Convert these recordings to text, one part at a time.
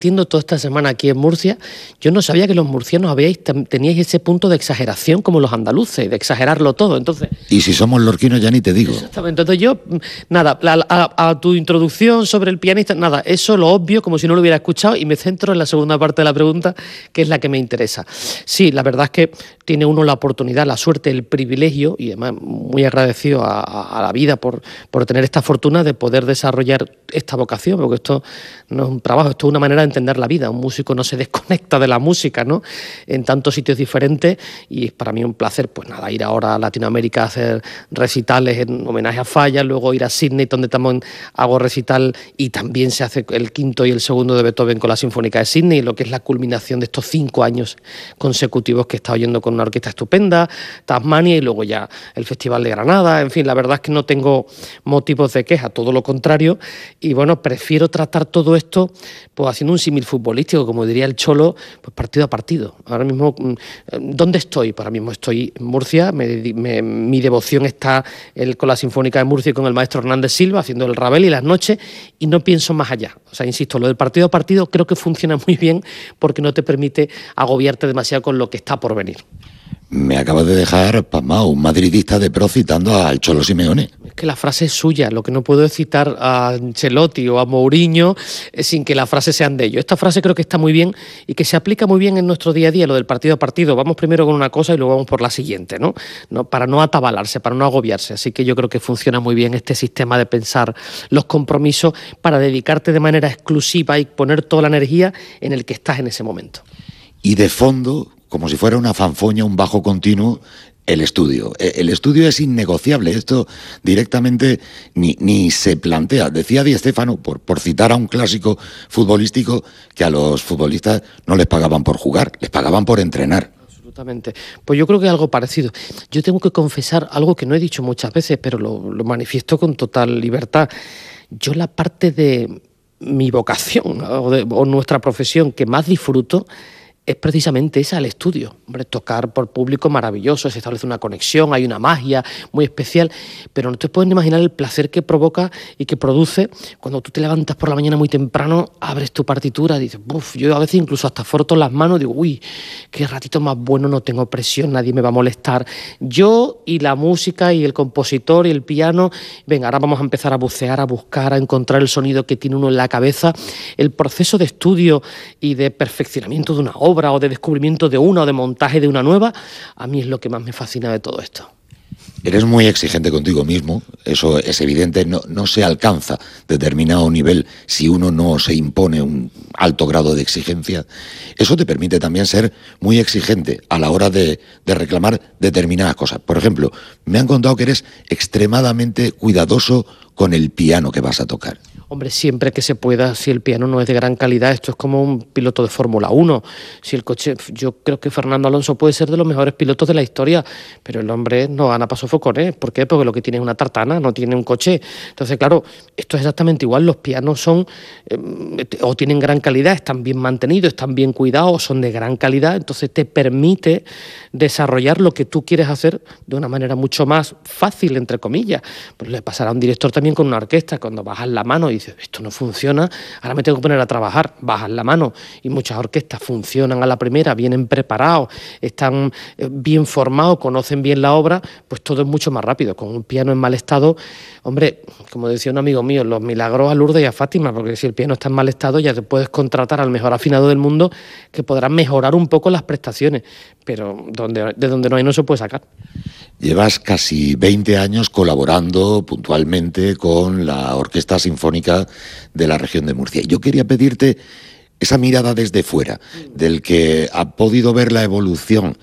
Compartiendo toda esta semana aquí en Murcia, yo no sabía que los murcianos teníais ese punto de exageración como los andaluces, de exagerarlo todo. Entonces, y si somos lorquinos ya ni te digo. Exactamente. Entonces yo, nada, a tu introducción sobre el pianista, nada, eso lo obvio como si no lo hubiera escuchado y me centro en la segunda parte de la pregunta, que es la que me interesa. Sí, la verdad es que tiene uno la oportunidad, la suerte, el privilegio, y además muy agradecido a la vida por tener esta fortuna de poder desarrollar esta vocación, porque esto no es un trabajo, esto es una manera de entender la vida. Un músico no se desconecta de la música, ¿no? En tantos sitios diferentes, y es para mí un placer, pues nada, ir ahora a Latinoamérica a hacer recitales en homenaje a Falla, luego ir a Sydney, donde también hago recital, y también se hace el quinto y el segundo de Beethoven con la Sinfónica de Sydney, lo que es la culminación de estos 5 años consecutivos que he estado yendo con una orquesta estupenda, Tasmania, y luego ya el Festival de Granada. En fin, la verdad es que no tengo motivos de queja, todo lo contrario, y bueno, prefiero tratar todo esto pues haciendo un símil futbolístico, como diría el Cholo, pues partido a partido. Ahora mismo, ¿dónde estoy? Ahora mismo estoy en Murcia, mi devoción está con la Sinfónica de Murcia y con el maestro Hernández Silva, haciendo el Ravel y las noches, y no pienso más allá. O sea, insisto, lo del partido a partido creo que funciona muy bien porque no te permite agobiarte demasiado con lo que está por venir. Me acabas de dejar pasmado, un madridista de pro citando al Cholo Simeone. Es que la frase es suya, lo que no puedo es citar a Ancelotti o a Mourinho sin que las frases sean de ellos. Esta frase creo que está muy bien y que se aplica muy bien en nuestro día a día, lo del partido a partido. Vamos primero con una cosa y luego vamos por la siguiente, ¿no? Para no atabalarse, para no agobiarse. Así que yo creo que funciona muy bien este sistema de pensar los compromisos para dedicarte de manera exclusiva y poner toda la energía en el que estás en ese momento. Y de fondo, como si fuera una fanfoña, un bajo continuo, el estudio. El estudio es innegociable, esto directamente ni se plantea. Decía Di Stéfano, por citar a un clásico futbolístico, que a los futbolistas no les pagaban por jugar, les pagaban por entrenar. Absolutamente. Pues yo creo que algo parecido. Yo tengo que confesar algo que no he dicho muchas veces, pero lo manifiesto con total libertad. Yo la parte de mi vocación o nuestra profesión que más disfruto es precisamente esa, el estudio. Hombre, tocar por público maravilloso, se establece una conexión, hay una magia muy especial, pero no te puedes imaginar el placer que provoca y que produce cuando tú te levantas por la mañana muy temprano, abres tu partitura, dices, uff, yo a veces incluso hasta froto las manos, digo, uy, qué ratito más bueno, no tengo presión, nadie me va a molestar. Yo y la música y el compositor y el piano, venga, ahora vamos a empezar a bucear, a buscar, a encontrar el sonido que tiene uno en la cabeza. El proceso de estudio y de perfeccionamiento de una obra o de descubrimiento de una o de montaje de una nueva, a mí es lo que más me fascina de todo esto. Eres muy exigente contigo mismo, eso es evidente, no se alcanza determinado nivel si uno no se impone un alto grado de exigencia. Eso te permite también ser muy exigente a la hora de reclamar determinadas cosas. Por ejemplo, me han contado que eres extremadamente cuidadoso con el piano que vas a tocar. Hombre, siempre que se pueda, si el piano no es de gran calidad, esto es como un piloto de Fórmula 1. Si el coche, yo creo que Fernando Alonso puede ser de los mejores pilotos de la historia, pero el hombre no gana paso focones. ¿Por qué? Porque lo que tiene es una tartana, no tiene un coche. Entonces, claro, esto es exactamente igual. Los pianos son, o tienen gran calidad, están bien mantenidos, están bien cuidados, son de gran calidad. Entonces te permite desarrollar lo que tú quieres hacer de una manera mucho más fácil, entre comillas. Pues le pasará a un director también con una orquesta, cuando bajas la mano y dices, esto no funciona, ahora me tengo que poner a trabajar, bajas la mano, y muchas orquestas funcionan a la primera, vienen preparados, están bien formados, conocen bien la obra, pues todo es mucho más rápido. Con un piano en mal estado, hombre, como decía un amigo mío, los milagros a Lourdes y a Fátima, porque si el piano está en mal estado ya te puedes contratar al mejor afinado del mundo que podrá mejorar un poco las prestaciones, pero de donde no hay no se puede sacar. Llevas casi 20 años colaborando puntualmente con la Orquesta Sinfónica de la región de Murcia. Yo quería pedirte esa mirada desde fuera, del que ha podido ver la evolución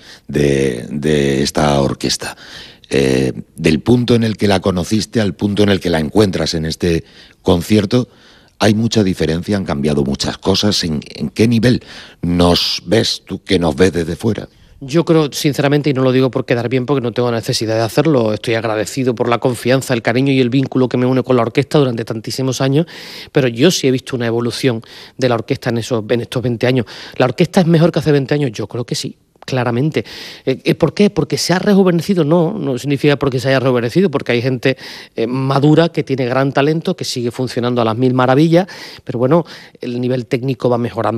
de esta orquesta, del punto en el que la conociste al punto en el que la encuentras en este concierto. Hay mucha diferencia, han cambiado muchas cosas. ¿En qué nivel nos ves tú, que nos ves desde fuera? Yo creo, sinceramente, y no lo digo por quedar bien, porque no tengo necesidad de hacerlo, estoy agradecido por la confianza, el cariño y el vínculo que me une con la orquesta durante tantísimos años, pero yo sí he visto una evolución de la orquesta en estos 20 años. ¿La orquesta es mejor que hace 20 años? Yo creo que sí. Claramente. ¿Por qué? ¿Porque se ha rejuvenecido? No, no significa porque se haya rejuvenecido, porque hay gente madura que tiene gran talento, que sigue funcionando a las mil maravillas, pero bueno, el nivel técnico va mejorando.